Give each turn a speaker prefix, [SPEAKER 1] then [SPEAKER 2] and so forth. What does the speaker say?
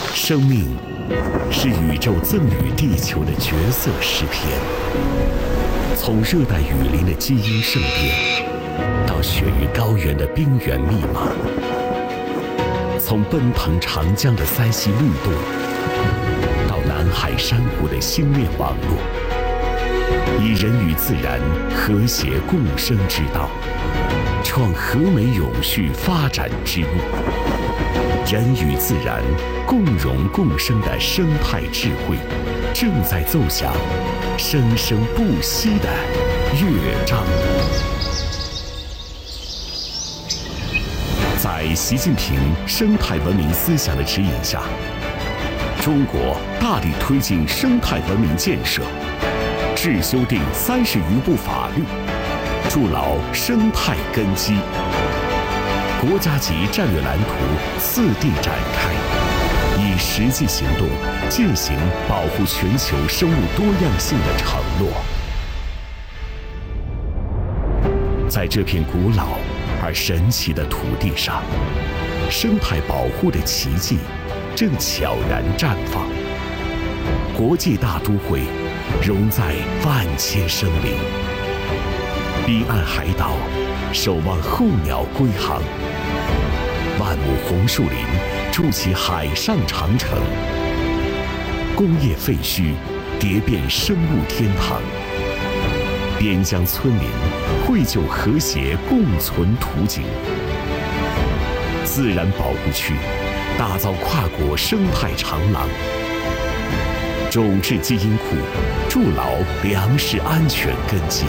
[SPEAKER 1] 生命是宇宙赠予地球的绝色诗篇。从热带雨林的基因盛变，到雪域高原的冰原密码；从奔腾长江的三溪律动，到南海珊瑚的星链网络，以人与自然和谐共生之道，创和美永续发展之路。人与自然共荣共生的生态智慧，正在奏响生生不息的乐章。在习近平生态文明思想的指引下，中国大力推进生态文明建设，制修订30余部法律，筑牢生态根基。国家级战略蓝图4地展开，以实际行动践行保护全球生物多样性的承诺。在这片古老而神奇的土地上，生态保护的奇迹正悄然绽放。国际大都会融在万千生灵，彼岸海岛守望候鸟归航，万亩红树林筑起海上长城，工业废墟叠变生物天堂，边疆村民绘就和谐共存图景。自然保护区打造跨国生态长廊，种质基因库筑牢粮食安全根基。